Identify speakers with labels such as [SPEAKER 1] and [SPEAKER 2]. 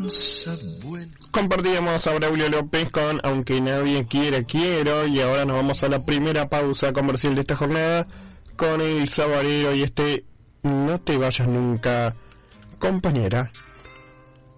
[SPEAKER 1] Compartíamos a Braulio López con Aunque Nadie Quiera Quiero, y ahora nos vamos a la primera pausa comercial de esta jornada con el Sabanero y No Te Vayas Nunca, compañera.